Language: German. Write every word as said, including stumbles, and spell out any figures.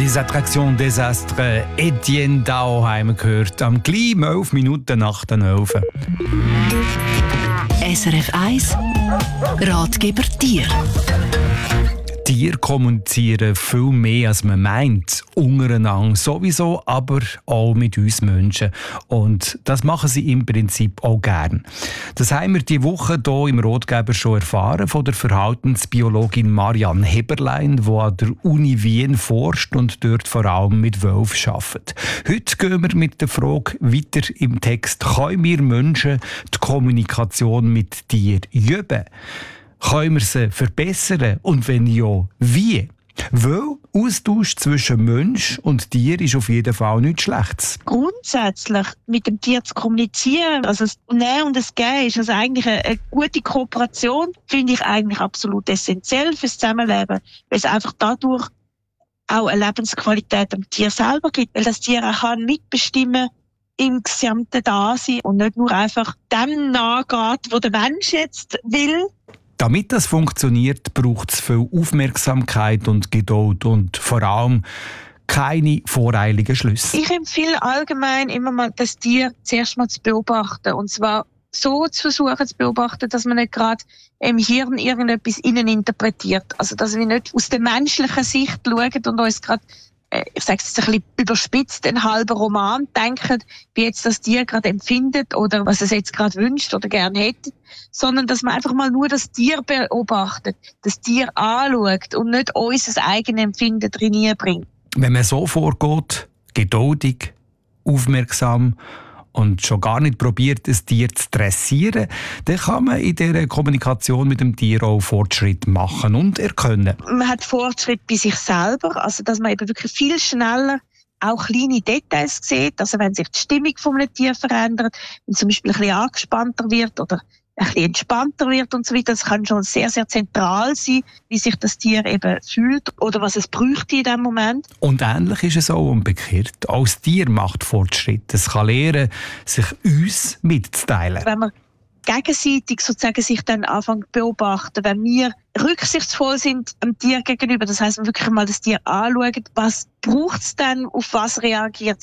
Les Attractions des Astres, Etienne Dao haben wir gehört, am gleich elf Minuten nach den elf. S R F eins Ratgeber Tier. Tiere kommunizieren viel mehr, als man meint, untereinander sowieso, aber auch mit uns Menschen. Und das machen sie im Prinzip auch gern. Das haben wir diese Woche hier im Ratgeber schon erfahren von der Verhaltensbiologin Marianne Heberlein, die an der Uni Wien forscht und dort vor allem mit Wölfen arbeitet. Heute gehen wir mit der Frage weiter im Text: Können wir Menschen die Kommunikation mit Tieren üben? Können wir sie verbessern? Und wenn ja, wie? Weil Austausch zwischen Mensch und Tier ist auf jeden Fall nichts Schlechtes. Grundsätzlich mit dem Tier zu kommunizieren, also das Nehmen und das Geben, ist also eigentlich eine, eine gute Kooperation, finde ich eigentlich absolut essentiell fürs Zusammenleben, weil es einfach dadurch auch eine Lebensqualität am Tier selber gibt, weil das Tier auch kann mitbestimmen im gesamten Dasein und nicht nur einfach dem nachgeht, was der Mensch jetzt will. Damit das funktioniert, braucht es viel Aufmerksamkeit und Geduld und vor allem keine voreiligen Schlüsse. Ich empfehle allgemein immer mal, das Tier zuerst mal zu beobachten. Und zwar so zu versuchen zu beobachten, dass man nicht gerade im Hirn irgendetwas innen interpretiert. Also, dass wir nicht aus der menschlichen Sicht schauen und uns gerade, ich sage es jetzt ein bisschen überspitzt, einen halben Roman denken, wie jetzt das Tier gerade empfindet oder was es jetzt gerade wünscht oder gerne hätte, sondern dass man einfach mal nur das Tier beobachtet, das Tier anschaut und nicht unser eigenes Empfinden drin bringt. Wenn man so vorgeht, geduldig, aufmerksam und schon gar nicht probiert, ein Tier zu dressieren, dann kann man in dieser Kommunikation mit dem Tier auch Fortschritt machen und erkennen. Man hat Fortschritt bei sich selber, also dass man eben wirklich viel schneller auch kleine Details sieht, also wenn sich die Stimmung von einem Tier verändert, wenn zum Beispiel ein bisschen angespannter wird oder ein bisschen entspannter wird und so weiter. Das kann schon sehr, sehr zentral sein, wie sich das Tier eben fühlt oder was es bräuchte in diesem Moment. Und ähnlich ist es auch umgekehrt. Auch das Tier macht Fortschritte. Es kann lernen, sich uns mitzuteilen. Wenn man gegenseitig sozusagen sich dann anfangen zu beobachten, wenn wir rücksichtsvoll sind am Tier gegenüber, das heisst, wir wirklich mal das Tier anschauen, was braucht es denn, auf was reagiert